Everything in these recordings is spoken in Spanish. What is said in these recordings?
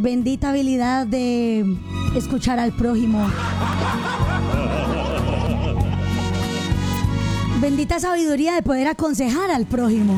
bendita habilidad de escuchar al prójimo. Bendita sabiduría de poder aconsejar al prójimo.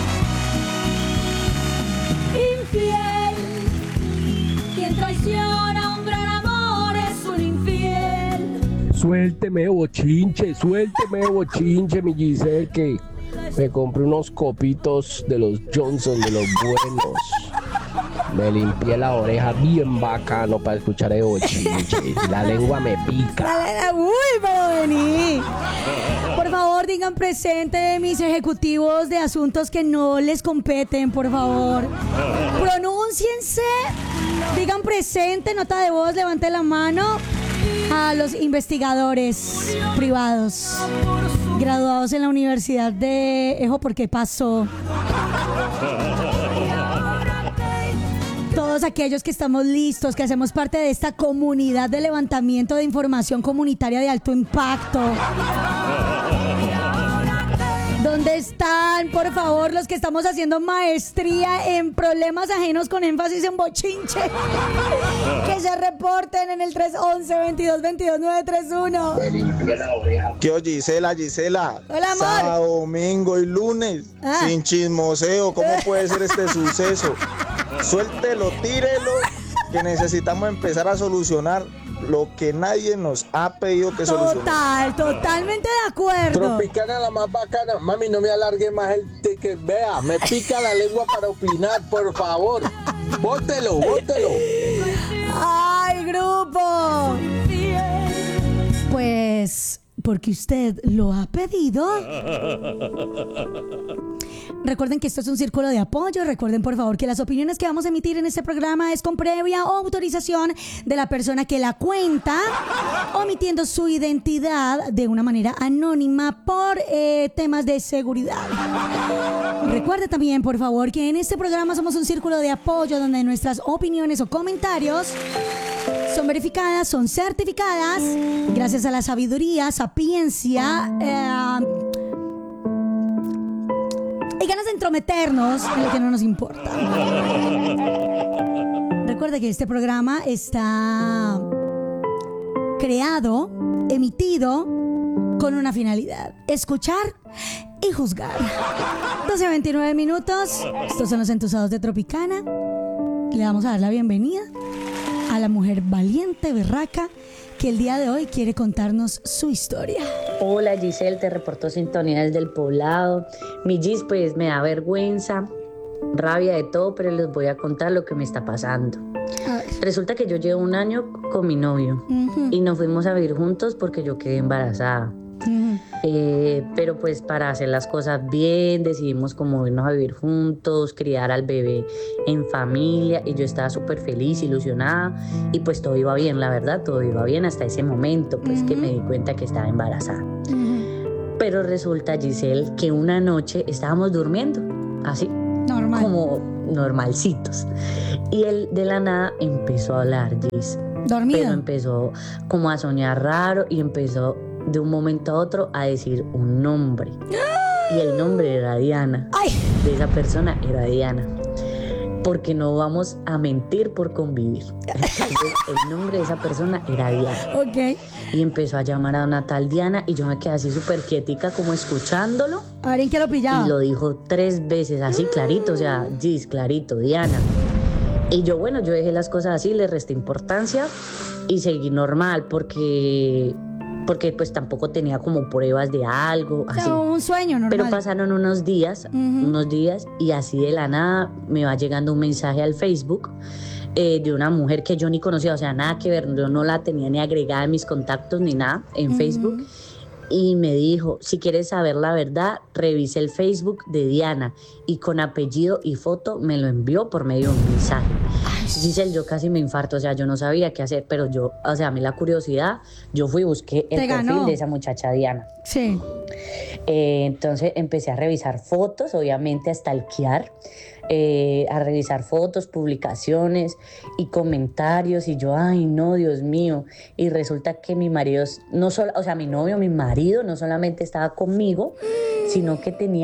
Infiel, quien traiciona a un gran amor es un infiel. Suélteme bochinche, mi Giselle, que me compré unos copitos de los Johnson, de los buenos. Me limpié la oreja bien bacano para escuchar el bochinche. La lengua me pica. Uy, pero vení. Por favor, digan presente mis ejecutivos de asuntos que no les competen, por favor. Pronúnciense. Digan presente, nota de voz, levante la mano. A los investigadores privados graduados en la Universidad de Ejo, porque pasó. Todos aquellos que estamos listos, que hacemos parte de esta comunidad de levantamiento de información comunitaria de alto impacto. ¿Dónde están, por favor, los que estamos haciendo maestría en problemas ajenos con énfasis en bochinche? Que se reporten en el 311-2222-931. ¿Qué Gisela? Hola, amor. Sábado, domingo y lunes, sin chismoseo, ¿cómo puede ser este suceso? Suéltelo, tírelo, que necesitamos empezar a solucionar lo que nadie nos ha pedido que solucionemos. Totalmente de acuerdo. Tropicana la más bacana. Mami, no me alargue más el que vea. Me pica la lengua para opinar, por favor. Bótelo. ¡Ay, grupo! Pues, porque usted lo ha pedido. Recuerden que esto es un círculo de apoyo. Recuerden, por favor, que las opiniones que vamos a emitir en este programa es con previa autorización de la persona que la cuenta, omitiendo su identidad de una manera anónima por temas de seguridad. Recuerde también, por favor, que en este programa somos un círculo de apoyo donde nuestras opiniones o comentarios son verificadas, son certificadas gracias a la sabiduría, sapiencia y ganas de entrometernos en lo que no nos importa. Recuerde que este programa está creado, emitido con una finalidad: escuchar y juzgar. 12:29 minutos. Estos son los entusados de Tropicana. Le vamos a dar la bienvenida a la mujer valiente, berraca, que el día de hoy quiere contarnos su historia. Hola Giselle, te reportó sintonía desde el Poblado. Mi Gis, pues me da vergüenza, rabia de todo, pero les voy a contar lo que me está pasando. Resulta que yo llevo un año con mi novio y nos fuimos a vivir juntos porque yo quedé embarazada. Pero pues para hacer las cosas bien decidimos como irnos a vivir juntos, criar al bebé en familia, y yo estaba súper feliz, ilusionada, y pues todo iba bien, la verdad, todo iba bien hasta ese momento, pues que me di cuenta que estaba embarazada. Pero resulta, Giselle, que una noche estábamos durmiendo así, normal, como normalcitos, y él de la nada empezó a hablar, Gis. Dormido. Pero empezó como a soñar raro y empezó de un momento a otro a decir un nombre. Y el nombre era Diana. ¡Ay! De esa persona era Diana. Porque no vamos a mentir por convivir. Entonces, el nombre de esa persona era Diana. Ok. Y empezó a llamar a una tal Diana y yo me quedé así súper quietica como escuchándolo. A ver en qué lo pillaba. Y lo dijo 3 veces así clarito, o sea, Gis, clarito, Diana. Y yo, bueno, yo dejé las cosas así, le resté importancia y seguí normal porque pues tampoco tenía como pruebas de algo, así. O sea, un sueño normal. Pero pasaron unos días y así de la nada me va llegando un mensaje al Facebook de una mujer que yo ni conocía, o sea, nada que ver, yo no la tenía ni agregada en mis contactos ni nada en Facebook. Y me dijo, si quieres saber la verdad, revise el Facebook de Diana, y con apellido y foto me lo envió por medio de un mensaje. Giselle, yo casi me infarto, o sea, yo no sabía qué hacer, pero yo, o sea, a mí la curiosidad, yo fui y busqué el perfil de esa muchacha Diana. Sí. Entonces empecé a revisar fotos, obviamente a stalkear, a revisar fotos, publicaciones y comentarios, y yo, ay no, Dios mío, y resulta que mi marido, no solo, o sea, mi novio, mi marido no solamente estaba conmigo, sino que tenía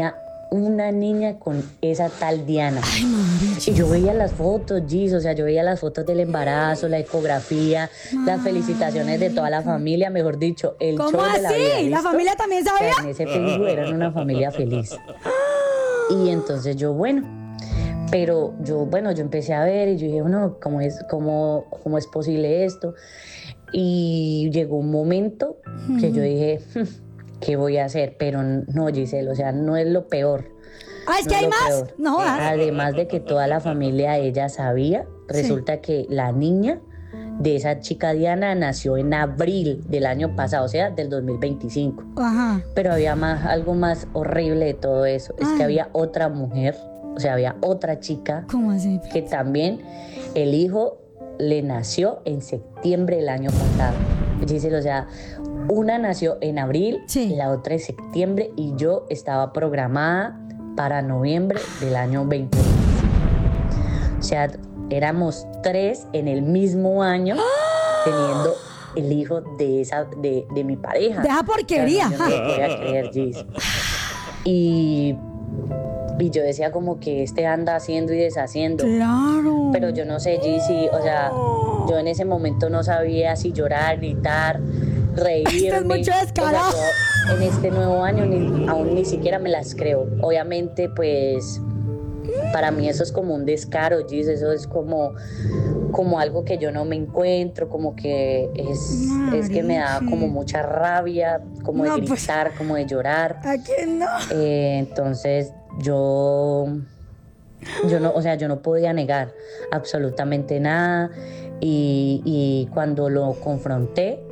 una niña con esa tal Diana. Ay, madre. Y yo veía las fotos, Gis, o sea, yo veía las fotos del embarazo, la ecografía, las felicitaciones de toda la familia, mejor dicho, el ¿Cómo show de la vida. así? ¿La ¿listo? familia también O sea, sabía? en ese Facebook eran una familia feliz. Y entonces yo, bueno, pero yo empecé a ver y yo dije, bueno, ¿cómo es posible esto? Y llegó un momento que yo dije, ¿qué voy a hacer? Pero no, Giselle, o sea, no es lo peor. Ah, es que No hay lo más. peor. No jodas. Además de que toda la familia de ella sabía, resulta que la niña de esa chica Diana nació en abril del año pasado, o sea, del 2025. Ajá. Pero había algo más horrible de todo eso, es que Ay. había otra mujer, o sea, había otra chica ¿Cómo así? que también el hijo le nació en septiembre del año pasado. Giselle, o sea, una nació en abril, Sí. la otra en septiembre y yo estaba programada para noviembre del año 2020. O sea, éramos 3 en el mismo año teniendo el hijo de mi pareja. Deja porquería. O sea, no, yo no lo podía creer, Gis. Y yo decía como que anda haciendo y deshaciendo. Claro. Pero yo no sé, Gizzy, o sea, yo en ese momento no sabía si llorar, gritar, reírme. Esto es mucho descarado. O sea, yo en este nuevo año aún ni siquiera me las creo. Obviamente, pues, para mí eso es como un descaro, Gizzy, eso es como algo que yo no me encuentro, como que es que me da como mucha rabia, como No, de pues. gritar, como de llorar. ¿A quién no? Entonces yo no, o sea, yo no podía negar absolutamente nada y cuando lo confronté,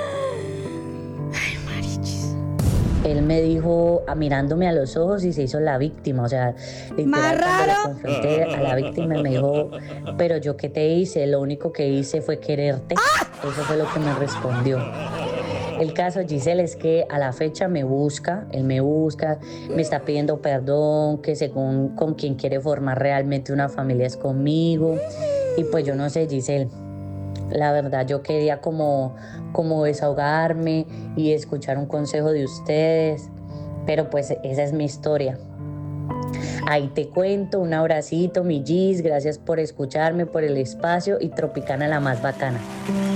él me dijo, mirándome a los ojos y se hizo la víctima, o sea, literal, Más cuando raro. lo confronté a la víctima y me dijo, pero yo qué te hice, lo único que hice fue quererte. Eso fue lo que me respondió. El caso, Giselle, es que a la fecha él me busca, me está pidiendo perdón, que según con quien quiere formar realmente una familia es conmigo. Y pues yo no sé, Giselle, la verdad yo quería como desahogarme y escuchar un consejo de ustedes, pero pues esa es mi historia. Ahí te cuento, un abracito, mi Gis, gracias por escucharme, por el espacio y Tropicana la más bacana.